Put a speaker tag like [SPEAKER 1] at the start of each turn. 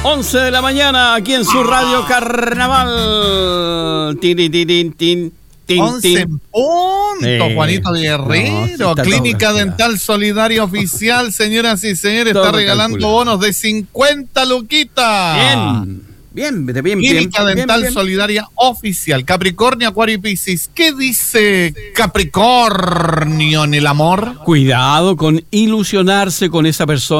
[SPEAKER 1] 11 de la mañana, aquí en su Radio Carnaval. Tin, tin, tin, tin, tin,
[SPEAKER 2] 11 en punto, Juanito Guerrero.
[SPEAKER 1] No, sí,
[SPEAKER 2] Clínica Dental Solidaria Oficial, señoras y señores,
[SPEAKER 1] todo
[SPEAKER 2] está regalando
[SPEAKER 1] calculado.
[SPEAKER 2] bonos de 50 luquitas.
[SPEAKER 1] Bien.
[SPEAKER 2] Clínica Dental
[SPEAKER 1] bien.
[SPEAKER 2] Solidaria Oficial, Capricornio, Acuario y Piscis. ¿Qué dice Capricornio en el amor?
[SPEAKER 1] Cuidado con ilusionarse con esa persona